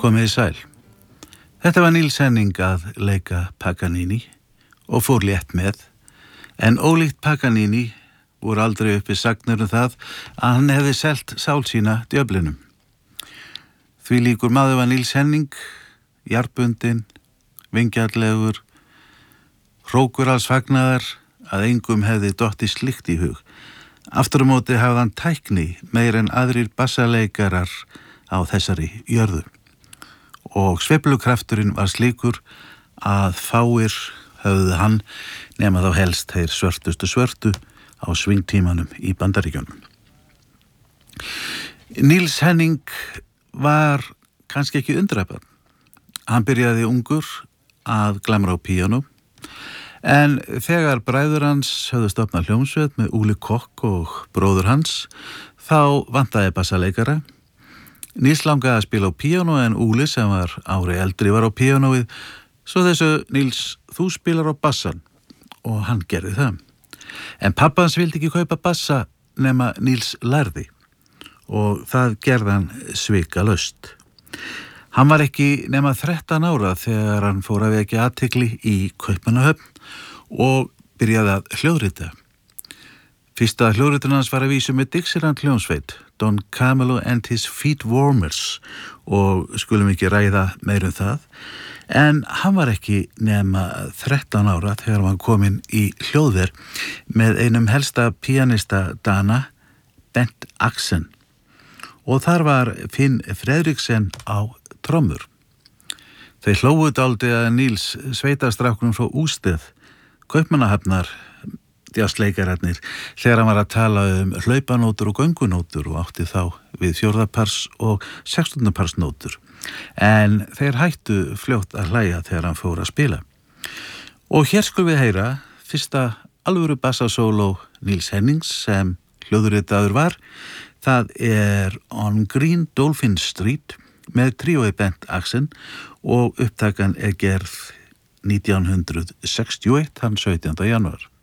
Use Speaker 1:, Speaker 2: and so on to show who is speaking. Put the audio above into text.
Speaker 1: Komið sæl. Þetta var Níls Henning að leika Paganini og fór létt með, en ólíkt Paganini voru aldrei uppi sagnir það að hann hefði selt sál sína djöflinum. Því líkur maður var Níls Henning, jarðbundinn, vingjarlegur, hrókur alls fagnaðar að engum hefði dottið slíkt í hug. Aftur á móti hafði hann tækni meir en aðrir bassaleikarar á þessari jörðu. Og sveiflukrafturinn var slíkur að fáir höfðu hann nema þá helst þeir svörtu á svingtímanum í Bandaríkjunum. Níls Henning var kannski ekki undrabarn. Hann byrjaði ungur að glamra á píanó, en þegar bræður hans höfðu stofnað hljómsveit með Úli Kokk og bróður hans, þá vantaði bassaleikara. Níls langaði að spila á píanó en Úli sem var ári eldri var á píanóið, svo þessu Níls, þú spilar á bassan, og hann gerði það. En pabbi hans vildi ekki kaupa bassa nema Níls lærði og það gerði hann svikalaust. Hann var ekki nema 13 ára þegar hann fór að vekja athygli í Kaupmannahöfn og byrjaði að hljóðrita. Fyrsta hljóðritin hans var að vísu með Dixieland hljómsveit, Don Camillo and his Feet Warmers, og skulum ekki ræða meir það, en hann var ekki nema 13 ára þegar hann kominn í hljóðver með einum helsta píanista Dana, Bent Axen, og þar var Finn Fredriksen á trommur. Þeir hlógu dálítið að Níls sveitastrákunum frá Ústeð, Kaupmannahafnar, jazzleikararnir, þegar hann var að tala hlaupanótur og göngunótur og átti þá við 4. pars og 16. pars nótur. En þeir hættu fljótt að hlæja þegar hann fór að spila. Og hér skulum við heyra fyrsta alvöru bassasóló Níls Hennings sem hljóðritaður var. Það er On Green Dolphin Street með tríói Bent Axen og upptakan er gerð 1961, þann 17. janúar.